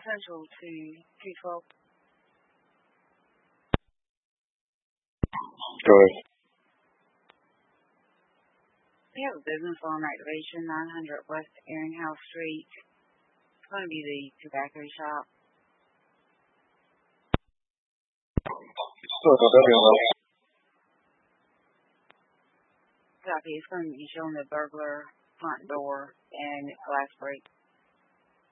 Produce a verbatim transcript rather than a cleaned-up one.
Central to two twelve. Go ahead. We have a business loan activation, nine hundred West Ehrenhouse Street. It's going to be the tobacco shop. Sure, that'll be enough. Copy. It's going to be showing the burglar front door and glass break.